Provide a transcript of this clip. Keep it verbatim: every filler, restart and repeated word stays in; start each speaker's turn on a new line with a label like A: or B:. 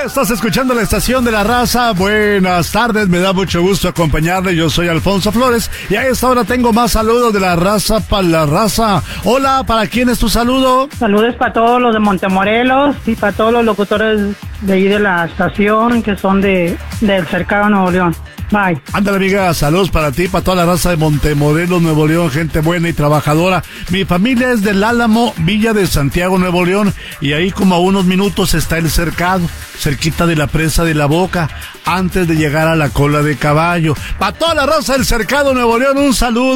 A: Estás escuchando la estación de la raza. Buenas tardes, me da mucho gusto acompañarle. Yo soy Alfonso Flores y a esta hora tengo más saludos de la raza para la raza. Hola, ¿para quién es tu saludo?
B: Saludos para todos los de Montemorelos y para todos los locutores de ahí de la estación que son de del Cercado Nuevo León. Bye.
A: Ándale, amiga, saludos para ti, para toda la raza de Montemorelos, Nuevo León, gente buena y trabajadora. Mi familia es del Álamo, Villa de Santiago, Nuevo León, y ahí como a unos minutos está el Cercado, cerquita de la presa de La Boca, antes de llegar a la Cola de Caballo. Para toda la raza del Cercado, Nuevo León, un saludo.